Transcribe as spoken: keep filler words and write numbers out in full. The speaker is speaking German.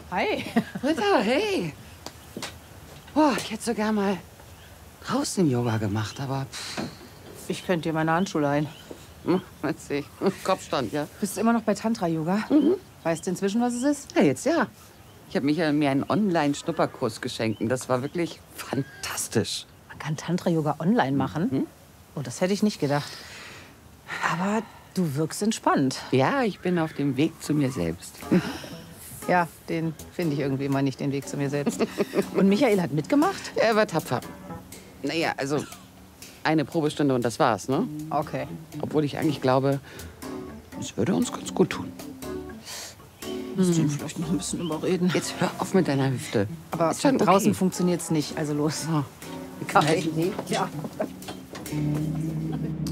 Hi. Britta, hey. Boah, ich hätte sogar mal draußen Yoga gemacht, aber... Pff. Ich könnte dir meine Handschuhe leihen. Hm, weiß ich. Kopfstand, ja. Bist du immer noch bei Tantra-Yoga? Mhm. Weißt du inzwischen, was es ist? Ja, jetzt ja. Ich habe Michael mir einen Online-Schnupperkurs geschenkt und das war wirklich fantastisch. Man kann Tantra-Yoga online machen? Mhm. Oh, das hätte ich nicht gedacht. Aber du wirkst entspannt. Ja, ich bin auf dem Weg zu mir selbst. Ja, den finde ich irgendwie immer nicht, den Weg zu mir selbst. Und Michael hat mitgemacht? Er war tapfer. Naja, also eine Probestunde und das war's, ne? Okay. Obwohl ich eigentlich glaube, es würde uns ganz gut tun. Musst du ihn vielleicht noch ein bisschen überreden. Jetzt hör auf mit deiner Hüfte. Aber Ist schon draußen okay. funktioniert's nicht, also los. Oh. Kaffee? Ja.